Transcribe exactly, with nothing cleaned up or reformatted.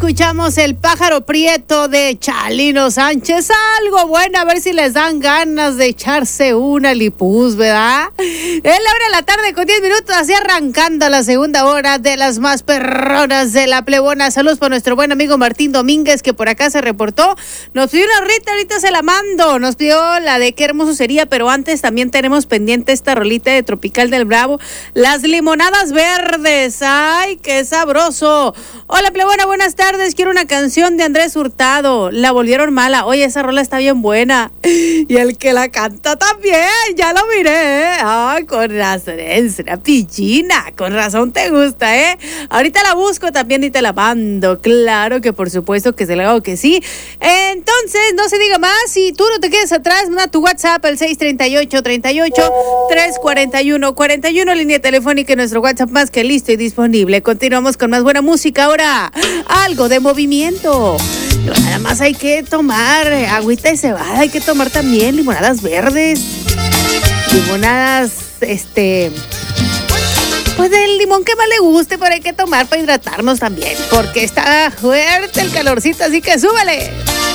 escuchamos El Pájaro Prieto de Chalino Sánchez. Algo bueno, a ver si les dan ganas de echarse una lipuz, ¿verdad? Es la hora de la tarde con diez minutos, así arrancando la segunda hora de las más perronas de la plebona. Saludos para nuestro buen amigo Martín Domínguez, que por acá se reportó. Nos pidió una rita, ahorita se la mando. Nos pidió la de Qué hermoso sería, pero antes también tenemos pendiente esta rolita de Tropical del Bravo, Las Limonadas Verdes. ¡Ay, qué sabroso! Hola, plebona, buenas tardes. Quiero una canción de Andrés Hurtado, La Volvieron Mala. Oye, esa rola está bien buena. Y el que la canta también, ya lo miré, ¿eh? Ay, con razón, es una pichina. Con razón te gusta, ¿eh? Ahorita la busco también y te la mando. Claro que por supuesto que se la hago que sí. Entonces, no se diga más. Si tú no te quedes atrás, manda tu WhatsApp al seis treinta y ocho, treinta y ocho, tres cuarenta y uno, cuarenta y uno, línea telefónica en nuestro WhatsApp más que listo y disponible. Continuamos con más buena música. Ahora, algo de movimiento. Nada más hay que tomar agüita de cebada, hay que tomar también limonadas verdes, limonadas, este, pues del limón que más le guste, pero hay que tomar para hidratarnos también, porque está fuerte el calorcito, así que súbele.